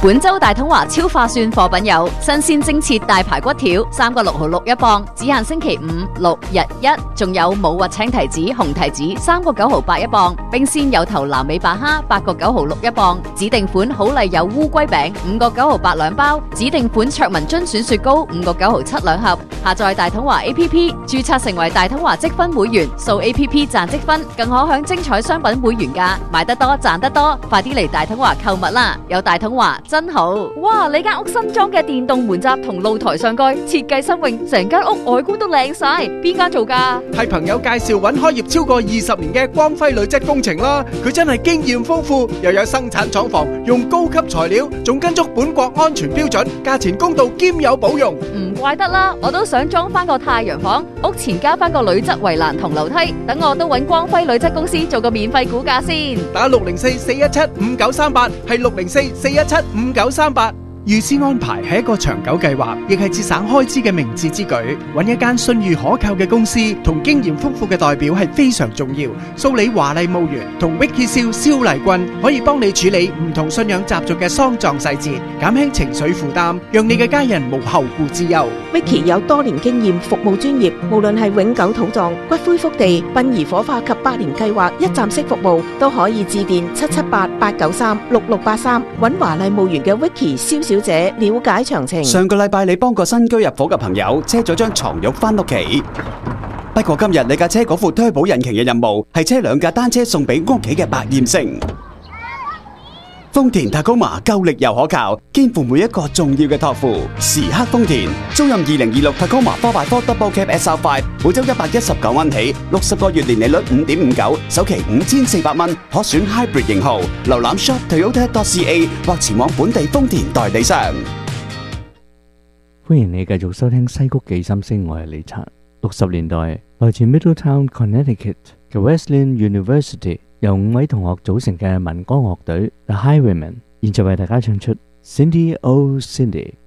本周大統華超划算貨品有新鮮蒸切大排骨條3個6毫6一磅，只限星期5、6日1，仲有冇核青提子、紅提子3個9毫8一磅，冰鮮有頭南美白蝦8個9毫6一磅，指定款好麗友烏龜餅5個9毫8兩包，指定款卓文臻選雪糕5個9毫7兩盒。下載大統華 APP， 註冊成為大統華積分會員，掃 APP 賺積分，更可享精彩商品會員價，買得多賺得多，快啲嚟大統華購物啦！有大統華真好。哇！你間屋新裝嘅電動門閘同露台上蓋設計新穎，成間屋外觀都靚晒，邊間做㗎？ 係朋友介紹揾開業超過20年嘅光輝鋁質工程啦，佢真係經驗豐富，又有生產廠房，用高級材料，仲跟足本國安全標準，價錢公道兼有保用。 唔怪得啦，我都想裝翻個太陽房，屋前加翻個鋁質圍欄同樓梯，等我都揾光輝鋁質公司做個免費估價先。 打604-417-5938，係604-417-5938。預先安排係一個長久計劃，亦係節省開支嘅明智之舉。揾一間信譽可靠嘅公司同經驗豐富嘅代表係非常重要。蘇里華麗墓園同 Vicky 蕭麗君可以幫你處理唔同信仰習俗嘅喪葬細節，減輕情緒負擔，讓你嘅家人無後顧之憂。 Vicky 有多年經驗，服務專業，無論係永久土葬、骨灰福地、殯儀火化及百年計劃一站式服務，都可以致電778-893-6683，揾華麗墓園嘅 Vicky 蕭小姐了解詳情。 上個禮拜你幫個新居入伙嘅朋友車咗張床褥返屋企，不過今日你架車嗰副turbo引擎嘅任務係車2架單車送俾屋企嘅百厭星。豐田 Tacoma 夠力又可靠，肩負每一個重要嘅託付。時刻豐田，租賃2026 Tacoma 4x4 Double Cab SR5，每周119蚊起，60個月年利率5.59%，首期5400蚊，可選 Hybrid 型號。瀏覽 shop.toyota.ca 或前往本地豐田代理商。 歡迎你繼續收聽西谷記心聲，我係李察。60年代，來自 Middletown Connecticut 嘅 Wesleyan University 由5位同學組成嘅民歌樂隊 The Highwaymen， 現在為大家唱出 Cindy Oh Cindy。